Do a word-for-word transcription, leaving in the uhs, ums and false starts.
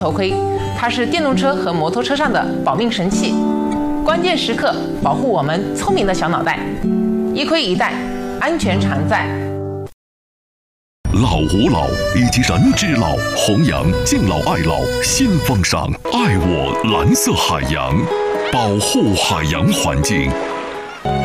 头盔，它是电动车和摩托车上的保命神器，关键时刻保护我们聪明的小脑袋。一盔一戴，安全常在。 老吾老以及人之老，弘扬敬老爱老新风尚，爱我蓝色海洋，保护海洋环境。